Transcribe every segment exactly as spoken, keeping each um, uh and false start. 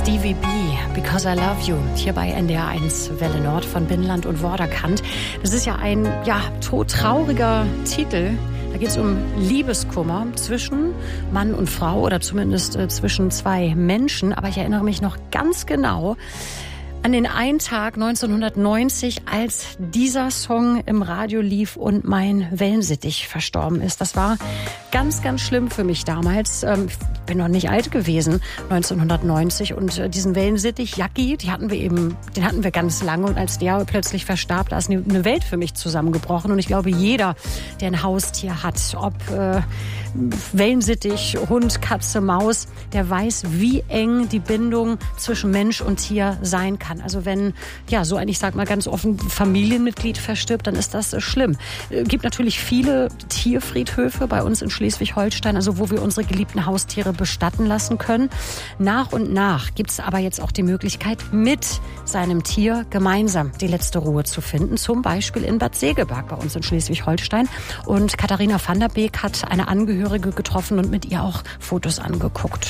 Stevie B, Because I Love You, hier bei N D R eins Welle Nord von Binnenland und Vorderkant. Das ist ja ein ja, todtrauriger Titel. Da geht es um Liebeskummer zwischen Mann und Frau oder zumindest äh, zwischen zwei Menschen. Aber ich erinnere mich noch ganz genau an den einen Tag neunzehnhundertneunzig, als dieser Song im Radio lief und mein Wellensittich verstorben ist. Das war ganz, ganz schlimm für mich damals. Ich bin noch nicht alt gewesen, neunzehnhundertneunzig. Und diesen Wellensittich, Jackie, die hatten wir eben, den hatten wir ganz lange. Und als der plötzlich verstarb, da ist eine Welt für mich zusammengebrochen. Und ich glaube, jeder, der ein Haustier hat, ob äh, Wellensittich, Hund, Katze, Maus, der weiß, wie eng die Bindung zwischen Mensch und Tier sein kann. Also wenn, ja, so ein, ich sag mal ganz offen, Familienmitglied verstirbt, dann ist das schlimm. Es gibt natürlich viele Tierfriedhöfe bei uns in Schleswig-Holstein, also wo wir unsere geliebten Haustiere bestatten lassen können. Nach und nach gibt es aber jetzt auch die Möglichkeit, mit seinem Tier gemeinsam die letzte Ruhe zu finden. Zum Beispiel in Bad Segeberg bei uns in Schleswig-Holstein. Und Katharina van der Beek hat eine Angehörige getroffen und mit ihr auch Fotos angeguckt.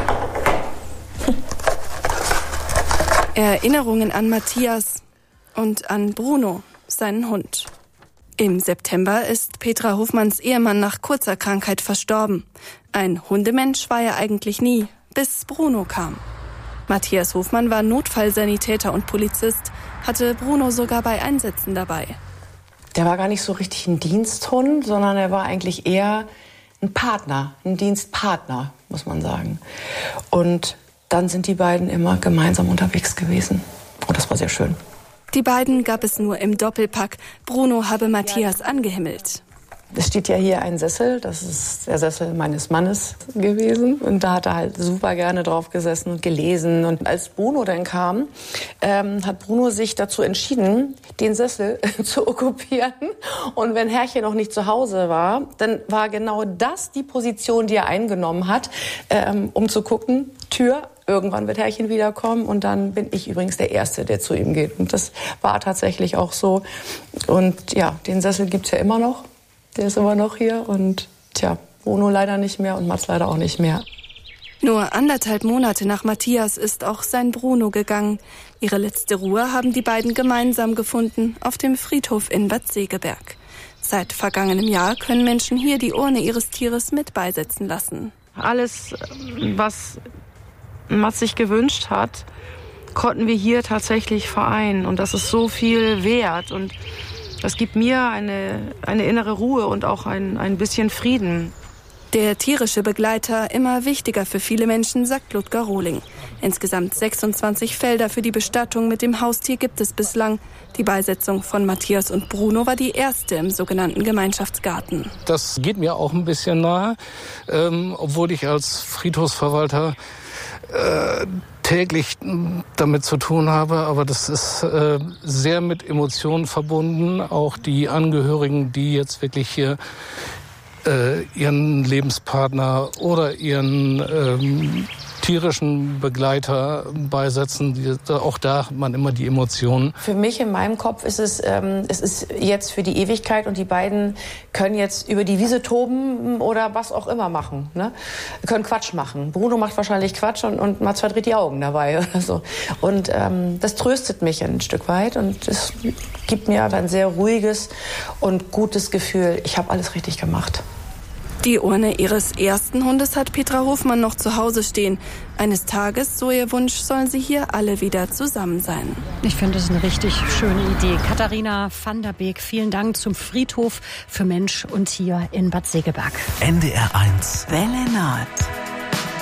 Erinnerungen an Matthias und an Bruno, seinen Hund. Im September ist Petra Hofmanns Ehemann nach kurzer Krankheit verstorben. Ein Hundemensch war er eigentlich nie, bis Bruno kam. Matthias Hofmann war Notfallsanitäter und Polizist, hatte Bruno sogar bei Einsätzen dabei. Der war gar nicht so richtig ein Diensthund, sondern er war eigentlich eher ein Partner, ein Dienstpartner, muss man sagen. Und dann sind die beiden immer gemeinsam unterwegs gewesen. Und das war sehr schön. Die beiden gab es nur im Doppelpack. Bruno habe Matthias angehimmelt. Es steht ja hier ein Sessel, das ist der Sessel meines Mannes gewesen. Und da hat er halt super gerne drauf gesessen und gelesen. Und als Bruno dann kam, ähm, hat Bruno sich dazu entschieden, den Sessel zu okkupieren. Und wenn Herrchen noch nicht zu Hause war, dann war genau das die Position, die er eingenommen hat, ähm, um zu gucken, Tür, irgendwann wird Herrchen wiederkommen und dann bin ich übrigens der Erste, der zu ihm geht. Und das war tatsächlich auch so. Und ja, den Sessel gibt's ja immer noch. Der ist immer noch hier und tja, Bruno leider nicht mehr und Mats leider auch nicht mehr. Nur anderthalb Monate nach Matthias ist auch sein Bruno gegangen. Ihre letzte Ruhe haben die beiden gemeinsam gefunden auf dem Friedhof in Bad Segeberg. Seit vergangenem Jahr können Menschen hier die Urne ihres Tieres mit beisetzen lassen. Alles, was Mats sich gewünscht hat, konnten wir hier tatsächlich vereinen. Und das ist so viel wert. Und das gibt mir eine, eine innere Ruhe und auch ein, ein bisschen Frieden. Der tierische Begleiter immer wichtiger für viele Menschen, sagt Ludger Rohling. Insgesamt sechsundzwanzig Felder für die Bestattung mit dem Haustier gibt es bislang. Die Beisetzung von Matthias und Bruno war die erste im sogenannten Gemeinschaftsgarten. Das geht mir auch ein bisschen nahe, ähm, obwohl ich als Friedhofsverwalter äh, täglich damit zu tun habe, aber das ist äh, sehr mit Emotionen verbunden. Auch die Angehörigen, die jetzt wirklich hier äh, ihren Lebenspartner oder ihren ähm, tierischen Begleiter beisetzen, die, auch da hat man immer die Emotionen. Für mich in meinem Kopf ist es, ähm, es ist jetzt für die Ewigkeit und die beiden können jetzt über die Wiese toben oder was auch immer machen. Ne? Können Quatsch machen. Bruno macht wahrscheinlich Quatsch und, und Mats verdreht die Augen dabei oder so. Und ähm, das tröstet mich ein Stück weit und es gibt mir aber ein sehr ruhiges und gutes Gefühl, ich habe alles richtig gemacht. Die Urne ihres ersten Hundes hat Petra Hofmann noch zu Hause stehen. Eines Tages, so ihr Wunsch, sollen sie hier alle wieder zusammen sein. Ich finde es eine richtig schöne Idee. Katharina van der Beek, vielen Dank zum Friedhof für Mensch und Tier in Bad Segeberg. N D R eins Welle Nord.